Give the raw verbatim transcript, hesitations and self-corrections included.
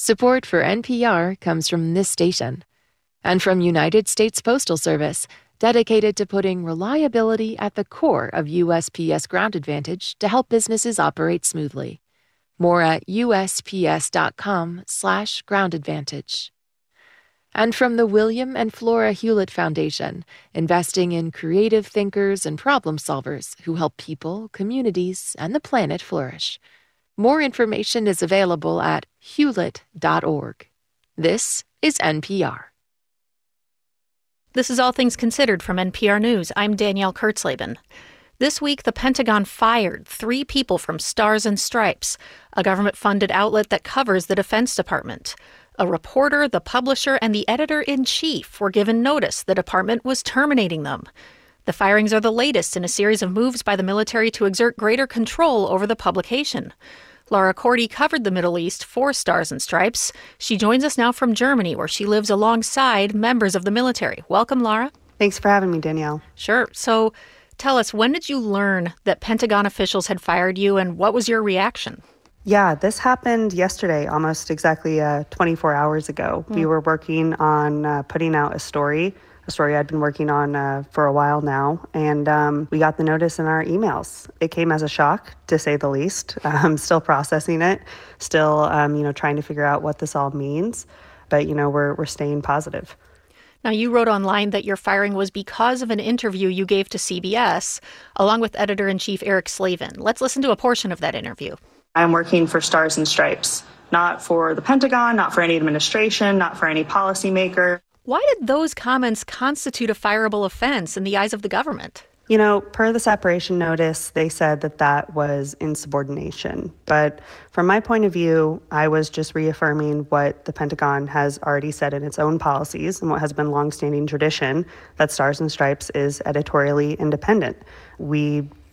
Support for N P R comes from this station and from United States Postal Service, dedicated to putting reliability at the core of U S P S Ground Advantage to help businesses operate smoothly. More at U S P S dot com slash ground advantage. And from the William and Flora Hewlett Foundation, investing in creative thinkers and problem solvers who help people, communities, and the planet flourish. More information is available at hewlett dot org. This is N P R. This is All Things Considered from N P R News. I'm Danielle Kurtzleben. This week, the Pentagon fired three people from Stars and Stripes, a government-funded outlet that covers the Defense Department. A reporter, the publisher, and the editor-in-chief were given notice the department was terminating them. The firings are the latest in a series of moves by the military to exert greater control over the publication. Laura Cordy covered the Middle East for Stars and Stripes. She joins us now from Germany, where she lives alongside members of the military. Welcome, Laura. Thanks for having me, Danielle. Sure. So tell us, when did you learn that Pentagon officials had fired you, and what was your reaction? Yeah, this happened yesterday, almost exactly uh, twenty-four hours ago. Mm. We were working on uh, putting out a story, a story I'd been working on uh, for a while now, and um, we got the notice in our emails. It came as a shock, to say the least. I'm still processing it, still, um, you know, trying to figure out what this all means. But, you know, we're we're staying positive. Now, you wrote online that your firing was because of an interview you gave to C B S, along with editor-in-chief Eric Slavin. Let's listen to a portion of that interview. I'm working for Stars and Stripes, not for the Pentagon, not for any administration, not for any policymaker. Why did those comments constitute a fireable offense in the eyes of the government? You know, per the separation notice, they said that that was insubordination. But from my point of view, I was just reaffirming what the Pentagon has already said in its own policies and what has been longstanding tradition, that Stars and Stripes is editorially independent. We